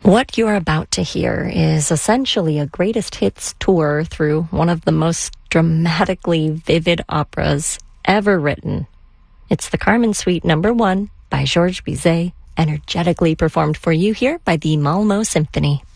What you're about to hear is essentially a greatest hits tour through one of the most dramatically vivid operas ever written. It's the Carmen Suite No. 1 by Georges Bizet, energetically performed for you here by the Malmö Symphony.